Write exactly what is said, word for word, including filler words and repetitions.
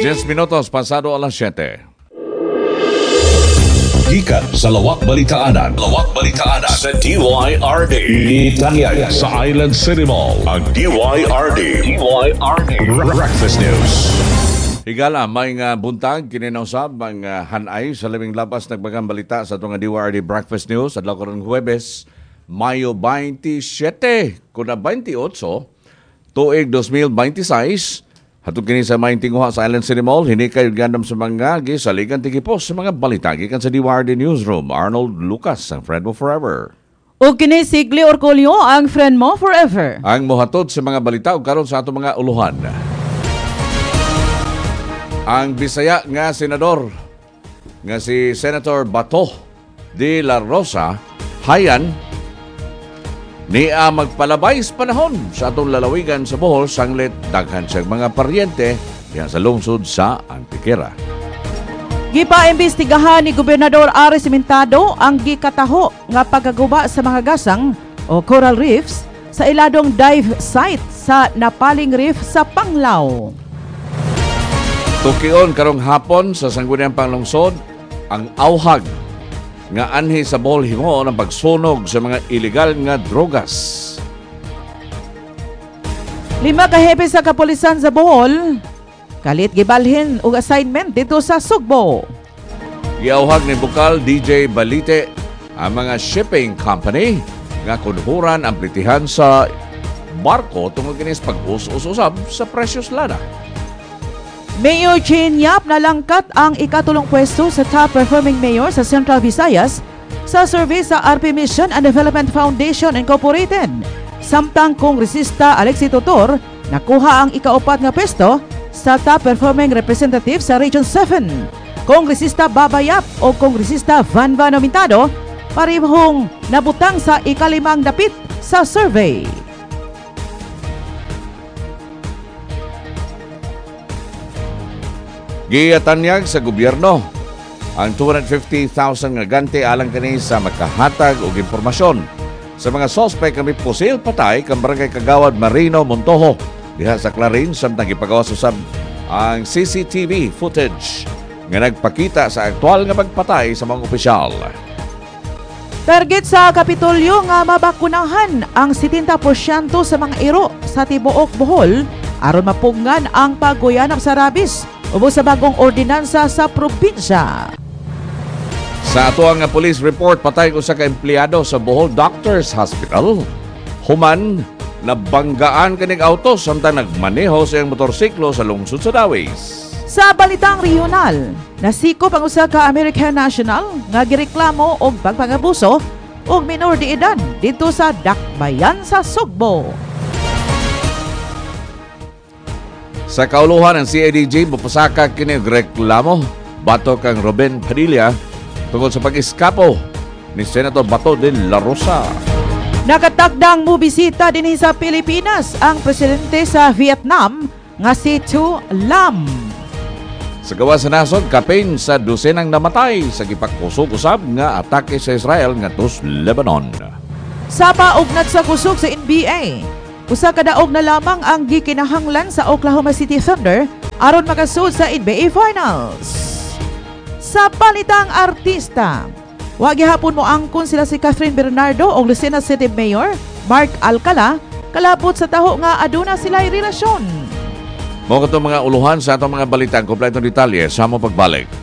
Diez minutos pasado alas siyete. Gikan sa Lawak Balitaanan. Lawak Balitaanan sa D Y R D. Itanyag sa Island City Mall. Ang D Y R D. D Y R D. Breakfast News. Higala, may nga buntag, kininausab, ang uh, hanay sa labing labas nagbagang balita sa itong D Y R D Breakfast News at lakarong Huwebes, Mayo twenty-seven, kuna twenty-eight, tuig twenty twenty-six, hatod kini sa maing tinguha sa Island City Mall, hinikay gandam sa mga gisaligan tigipos sa mga balita gikan sa D Y R D Newsroom. Arnold Lucas, ang friend mo forever. O kini si Gli Orcolio, ang friend mo forever. Ang mohatod sa mga balita ug karon sa ato mga uluhan. Ang Bisaya nga senador nga si Senator Bato de la Rosa hayan niya magpalabay sa panahon sa atong lalawigan sa Bohol sanglit daghan siyang mga paryente diha sa lungsod sa Antiquera. Gipa-imbestigahan ni Gobernador Aris Cimentado ang gikataho nga pagkaguba sa mga gasang o coral reefs sa iladong dive site sa Napaling Reef sa Panglao. Tukion karong hapon sa sangguniang panglungsod ang auhag nga anhi sa Bohol hingo ng pagsunog sa mga illegal nga drogas. Lima ka hepe sa kapulisan sa Bohol kalit gibalhin og assignment dito sa Sugbo. Giauhag ni Bukal D J Balite ang mga shipping company nga kunhuran ang plitihan sa barko tungod kini sa pag-us-us-usab sa precious lana. Mayor Chin Yap nalangkat ang ikatulong pwesto sa top performing mayor sa Central Visayas sa survey sa R P Mission and Development Foundation Incorporated. Samtang Kongresista Alexi Totor nakuha ang ikaapat nga pwesto sa top performing representative sa Region seven. Kongresista Baba Yap o Kongresista Van Van Omintado parehong nabutang sa ikalimang dapit sa survey. Giyatanyag sa gobyerno ang two hundred fifty thousand nga ganti alang kani sa makahatag og impormasyon sa mga sospek nga may pusil patay kang barangay Kagawad Marino Montoho diha sa Clarin samtang gipagawas usab ang C C T V footage nga nagpakita sa aktual nga pagpatay sa mga opisyal. Target sa Kapitolyo nga mabakunahan ang seventy porsyento sa mga iro sa tibuok Bohol aron mapungan ang pagguyanap sa rabis ubos sa bagong ordinansa sa probinsya. Sa ato nga police report, patay usa ka empleyado sa Bohol Doctors Hospital. Human, nabanggaan kaning auto samtang nagmaneho sa iyang motorsiklo sa lungsod sa Dawis. Sa balitang regional, nasikop ang usa ka American national nga gireklamo og pagpangabuso og minor de edad dito sa Dakbayan sa Sugbo. Sa kauluhan ng C I D G, mapasaka kini reklamo bato kang Ruben Padilla tungkol sa pag-iskapo ni Senator Bato de la Rosa. Nakatakdang mubisita din sa Pilipinas ang presidente sa Vietnam nga si Tu Lam. Sa gawa sa nasod, kapin sa dosenang namatay sa gipakusog-usab nga atake sa Israel ngadto sa Lebanon. Sa paugnat sa kusog sa N B A, usa ka daog na lamang ang gikinahanglan sa Oklahoma City Thunder aron makasud sa N B A Finals. Sa palitang artista, wa gihapon mo angkon sila si Catherine Bernardo o Lucena City Mayor Mark Alcala kalapot sa taho nga aduna sila'y relasyon. Mo katong mga uluhan sa atong mga balitang kompletong detalye sa mo pagbalik.